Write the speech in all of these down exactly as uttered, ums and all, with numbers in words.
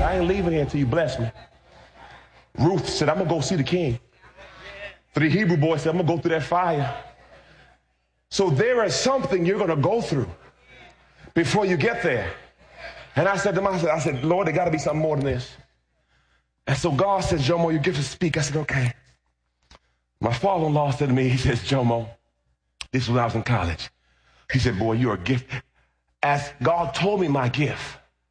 I ain't leaving here until you bless me. Ruth said, I'm going to go see the king. Three Hebrew boys said, I'm going to go through that fire. So there is something you're going to go through before you get there. And I said to myself, I said, Lord, there got to be something more than this. And so God says, Jomo, you get to speak. I said, okay. My father-in-law said to me, he says, Jomo, this was when I was in college. He said, boy, you're a gift. As God told me my gift,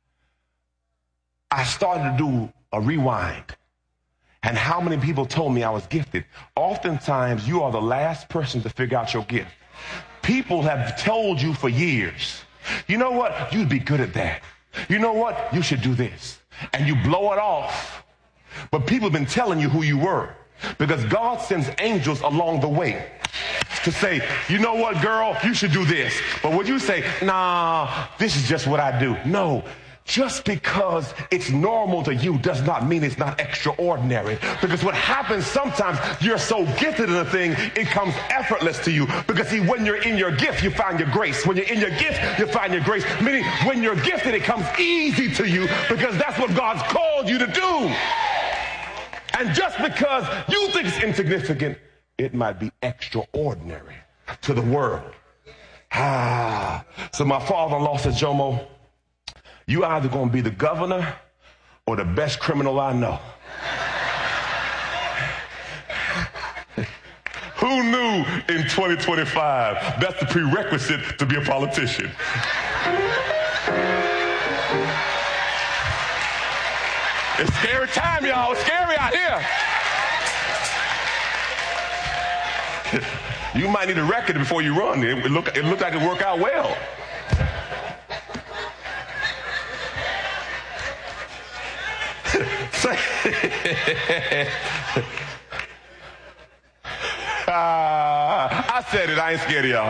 I started to do a rewind. And how many people told me I was gifted? Oftentimes, you are the last person to figure out your gift. People have told you for years, you know what? You'd be good at that. You know what? You should do this. And you blow it off. But people have been telling you who you were, because God sends angels along the way to say, you know what, girl, you should do this. But would you say, nah, this is just what I do? No. Just because it's normal to you does not mean it's not extraordinary. Because what happens sometimes, you're so gifted in a thing, it comes effortless to you. Because see, when you're in your gift, you find your grace. When you're in your gift, you find your grace. Meaning, when you're gifted, it comes easy to you because that's what God's called you to do. And just because you think it's insignificant, it might be extraordinary to the world. Ah. So my father-in-law said, Jomo, you either going to be the governor or the best criminal I know. Who knew in twenty twenty-five that's the prerequisite to be a politician? It's scary time, y'all. It's scary out here. You might need a record before you run. It look, it looked like it worked out well. uh, I said it. I ain't scared of y'all.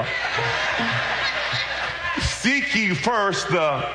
Seek ye first the...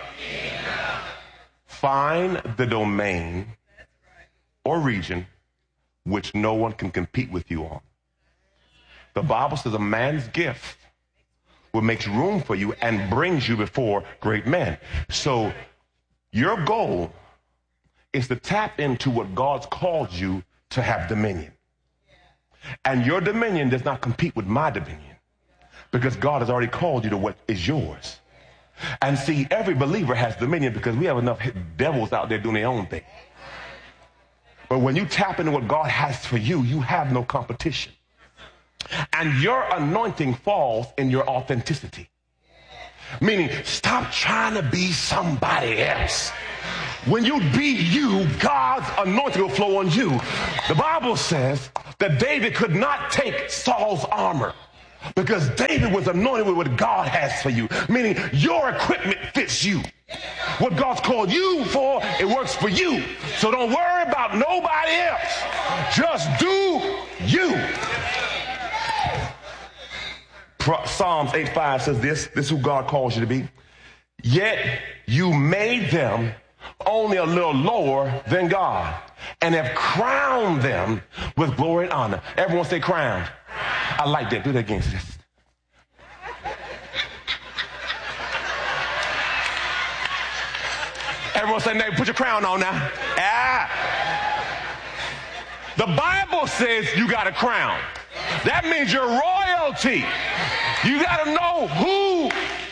Find the domain or region which no one can compete with you on. The Bible says a man's gift will make room for you and brings you before great men. So your goal is to tap into what God's called you to have dominion. And your dominion does not compete with my dominion, because God has already called you to what is yours. And see, every believer has dominion because we have enough devils out there doing their own thing. But when you tap into what God has for you, you have no competition. And your anointing falls in your authenticity. Meaning, stop trying to be somebody else. When you be you, God's anointing will flow on you. The Bible says that David could not take Saul's armor, because David was anointed with what God has for you. Meaning, your equipment fits you. What God's called you for, it works for you. So don't worry about nobody else. Just do you. Psalms eight five says this. This is who God calls you to be. Yet you made them only a little lower than God, and have crowned them with glory and honor. Everyone say crowned. I like that. Do that again. Everyone say, neighbor, put your crown on now. Ah. The Bible says you got a crown. That means you're royalty. You got to know who.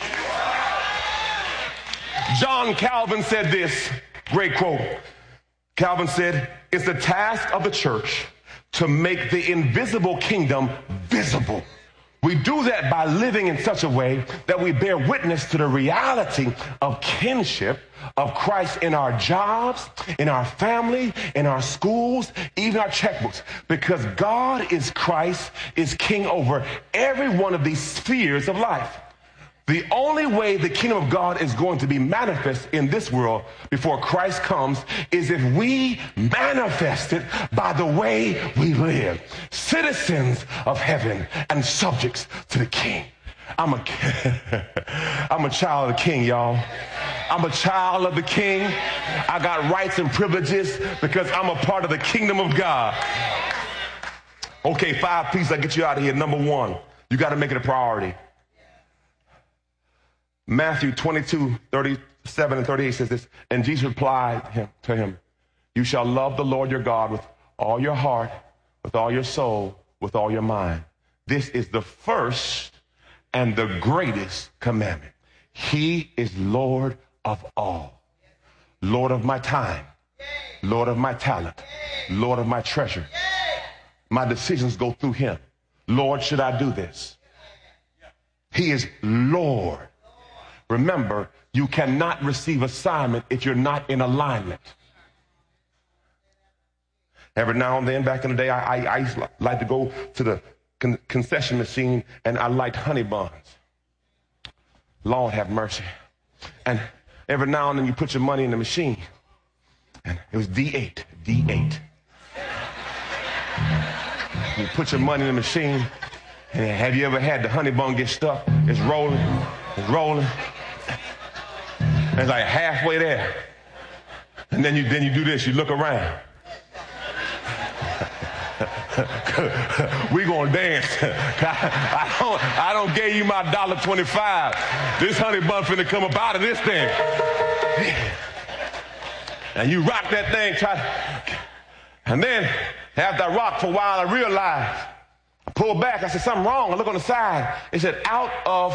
John Calvin said this great quote. Calvin said, it's the task of the church to make the invisible kingdom visible. We do that by living in such a way that we bear witness to the reality of kinship of Christ in our jobs, in our family, in our schools, even our checkbooks. Because God is Christ, is king over every one of these spheres of life. The only way the kingdom of God is going to be manifest in this world before Christ comes is if we manifest it by the way we live. Citizens of heaven and subjects to the king. I'm a, I'm a child of the king, y'all. I'm a child of the king. I got rights and privileges because I'm a part of the kingdom of God. Okay, five pieces, I get you out of here. Number one, you got to make it a priority. Matthew twenty-two, thirty, seven and thirty-eight says this, and Jesus replied him, to him, you shall love the Lord your God with all your heart, with all your soul, with all your mind. This is the first and the greatest commandment. He is Lord of all. Lord of my time, Lord of my talent, Lord of my treasure. My decisions go through him. Lord, should I do this? He is Lord. Remember, you cannot receive assignment if you're not in alignment. Every now and then, back in the day, I, I, I used to like to go to the con- concession machine, and I liked honey buns. Lord have mercy. And every now and then you put your money in the machine, and it was D eight, D eight. You put your money in the machine, and have you ever had the honey bun get stuck? It's rolling, it's rolling. It's like halfway there. And then you, then you do this, you look around. We gonna dance. I don't, I don't gave you my dollar twenty-five. This honey bun finna come up out of this thing. And you rock that thing, try to, and then after I rocked for a while, I realized, I pulled back, I said, something wrong. I look on the side. It said, out of.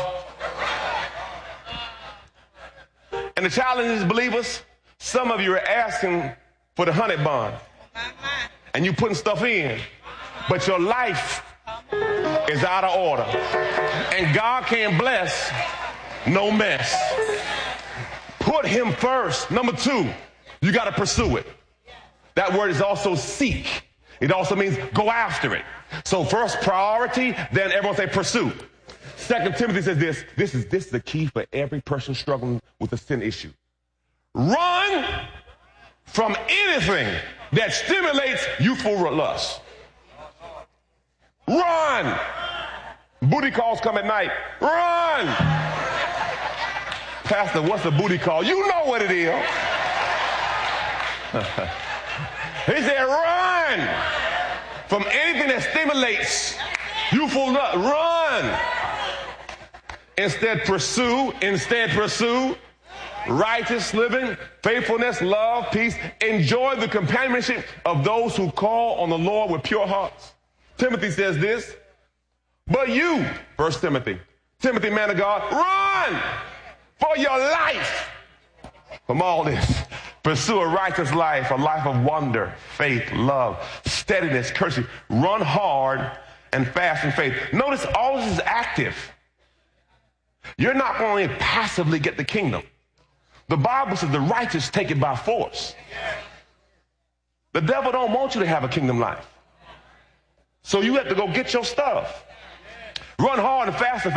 And the challenge is, believers, some of you are asking for the honey bun. And you putting stuff in. But your life is out of order. And God can't bless no mess. Put him first. Number two, you got to pursue it. That word is also seek. It also means go after it. So first priority, then everyone say pursue. Second Timothy says this. This is, this is the key for every person struggling with a sin issue. Run from anything that stimulates youthful lust. Run. Booty calls come at night. Run. Pastor, what's a booty call? You know what it is. He said, run from anything that stimulates youthful lust. Run. Instead, pursue. Instead, pursue righteous living, faithfulness, love, peace. Enjoy the companionship of those who call on the Lord with pure hearts. Timothy says this, but you, First Timothy, Timothy, man of God, run for your life from all this. Pursue a righteous life, a life of wonder, faith, love, steadiness, courtesy. Run hard and fast in faith. Notice all this is active. You're not going to passively get the kingdom. The Bible says the righteous take it by force. The devil don't want you to have a kingdom life. So you have to go get your stuff. Run hard and fast and